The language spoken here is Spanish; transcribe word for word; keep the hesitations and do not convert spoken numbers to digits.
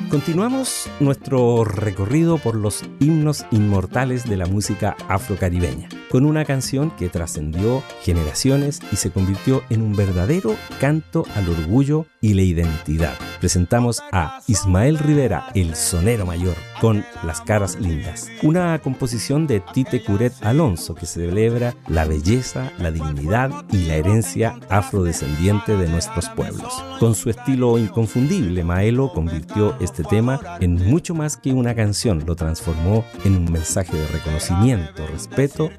Continuamos nuestro recorrido por los himnos inmortales de la música afrocaribeña, con una canción que trascendió generaciones y se convirtió en un verdadero canto al orgullo y la identidad. Presentamos a Ismael Rivera, el sonero mayor, con Las Caras Lindas, una composición de Tite Curet Alonso que celebra la belleza, la dignidad y la herencia afrodescendiente de nuestros pueblos. Con su estilo inconfundible, Maelo convirtió este tema en mucho más que una canción, lo transformó en un mensaje de reconocimiento, respeto